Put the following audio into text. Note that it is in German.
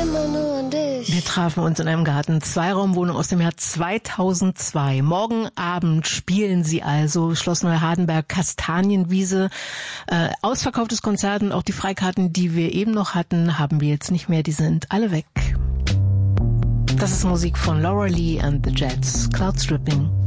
Wir trafen uns in einem Garten, Zweiraumwohnung aus dem Jahr 2002. Morgen Abend spielen sie also, Schloss Neuhardenberg, Kastanienwiese. Ausverkauftes Konzert und auch die Freikarten, die wir eben noch hatten, haben wir jetzt nicht mehr. Die sind alle weg. Das ist Musik von Laura Lee and the Jets, Cloud Stripping.